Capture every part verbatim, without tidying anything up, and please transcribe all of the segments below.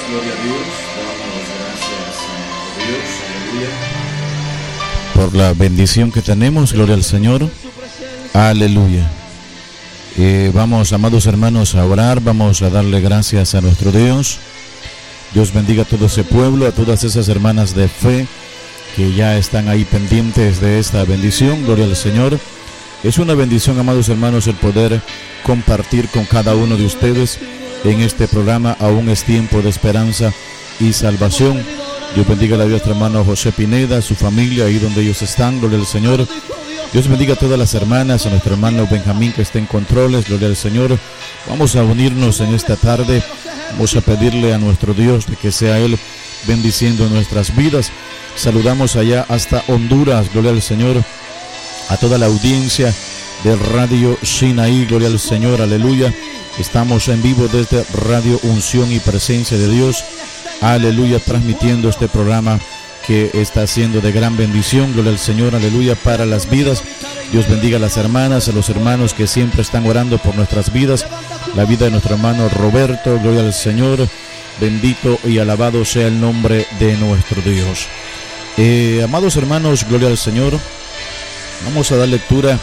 gloria a Dios, damos gracias a Dios, aleluya, por la bendición que tenemos, gloria al Señor, aleluya. Eh, vamos, amados hermanos, a orar, vamos a darle gracias a nuestro Dios. Dios bendiga a todo ese pueblo, a todas esas hermanas de fe que ya están ahí pendientes de esta bendición, gloria al Señor. Es una bendición, amados hermanos, el poder compartir con cada uno de ustedes en este programa. Aún es tiempo de esperanza y salvación. Dios bendiga a la nuestro hermano José Pineda, su familia, ahí donde ellos están, gloria al Señor. Dios bendiga a todas las hermanas, a nuestro hermano Benjamín que está en controles, gloria al Señor. Vamos a unirnos en esta tarde, vamos a pedirle a nuestro Dios de que sea Él bendiciendo nuestras vidas. Saludamos allá hasta Honduras, gloria al Señor, a toda la audiencia de Radio Sinaí, gloria al Señor, aleluya. Estamos en vivo desde Radio Unción y Presencia de Dios, aleluya, transmitiendo este programa que está siendo de gran bendición, gloria al Señor, aleluya, para las vidas. Dios bendiga a las hermanas, a los hermanos que siempre están orando por nuestras vidas, la vida de nuestro hermano Roberto, gloria al Señor, bendito y alabado sea el nombre de nuestro Dios. Eh, amados hermanos, gloria al Señor, vamos a dar lectura,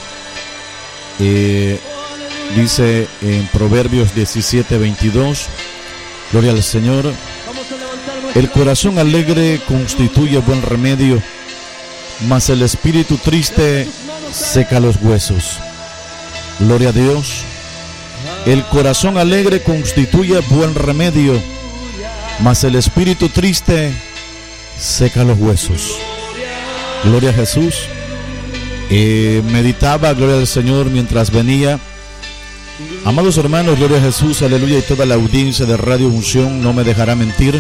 eh, dice en Proverbios diecisiete veintidós, gloria al Señor. El corazón alegre constituye buen remedio, mas el espíritu triste seca los huesos. Gloria a Dios. El corazón alegre constituye buen remedio, mas el espíritu triste seca los huesos. Gloria a Jesús. Eh, meditaba, gloria al Señor, mientras venía. Amados hermanos, gloria a Jesús, aleluya, y toda la audiencia de Radio Unción no me dejará mentir.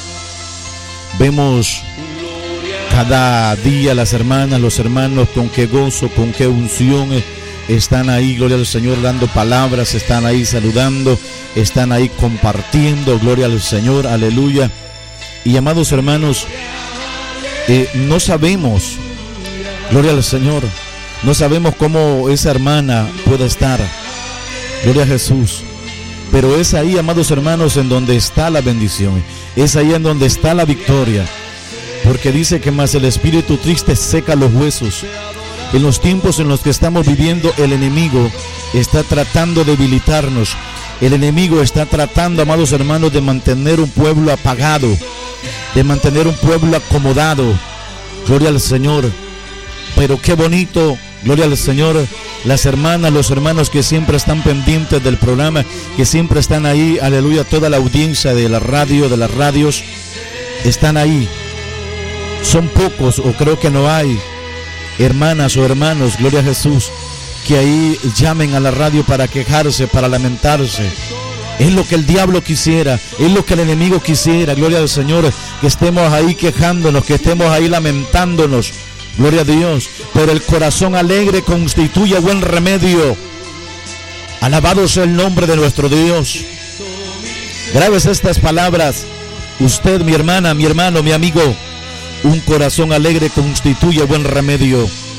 Vemos cada día las hermanas, los hermanos, con qué gozo, con qué unción están ahí, gloria al Señor, dando palabras, están ahí saludando, están ahí compartiendo, gloria al Señor, aleluya. Y amados hermanos, eh, no sabemos, gloria al Señor, no sabemos cómo esa hermana puede estar, gloria a Jesús. Pero es ahí, amados hermanos, en donde está la bendición, es ahí en donde está la victoria, porque dice que más el espíritu triste seca los huesos. En los tiempos en los que estamos viviendo, el enemigo está tratando de debilitarnos, el enemigo está tratando, amados hermanos, de mantener un pueblo apagado, de mantener un pueblo acomodado, gloria al Señor. Pero qué bonito, gloria al Señor, las hermanas, los hermanos que siempre están pendientes del programa, que siempre están ahí, aleluya, toda la audiencia de la radio, de las radios, están ahí. Son pocos, o creo que no hay, hermanas o hermanos, gloria a Jesús, que ahí llamen a la radio para quejarse, para lamentarse. Es lo que el diablo quisiera, es lo que el enemigo quisiera, gloria al Señor, que estemos ahí quejándonos, que estemos ahí lamentándonos. Gloria a Dios, pero el corazón alegre constituye buen remedio. Alabado sea el nombre de nuestro Dios. Grabes estas palabras, usted, mi hermana, mi hermano, mi amigo. Un corazón alegre constituye buen remedio.